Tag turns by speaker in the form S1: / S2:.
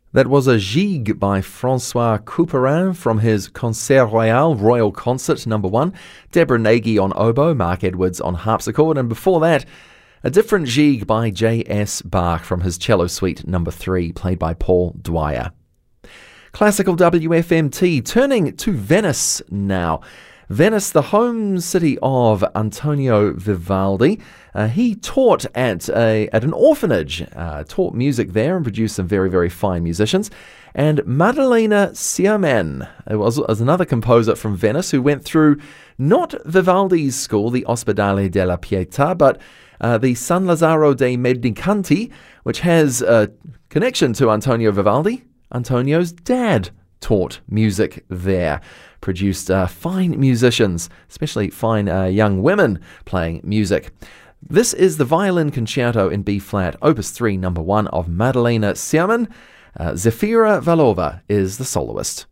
S1: That was a Gigue by Francois Couperin from his Concert Royal, Royal Concert No. 1, Deborah Nagy on oboe, Mark Edwards on harpsichord, and before that, a different Gigue by J.S. Bach from his Cello Suite No. 3, played by Paul Dwyer. Classical WFMT, turning to Venice now. Venice, the home city of Antonio Vivaldi. He taught at an orphanage, taught music there and produced some very, very fine musicians. And Maddalena Xiamen was another composer from Venice who went through not Vivaldi's school, the Ospedale della Pietà, but the San Lazzaro dei Mendicanti, which has a connection to Antonio Vivaldi. Antonio's dad taught music there, produced fine musicians, especially fine young women playing music. This is the Violin Concerto in B-flat, Opus 3, No. 1 of Maddalena Xiamen. Zefira Valova is the soloist.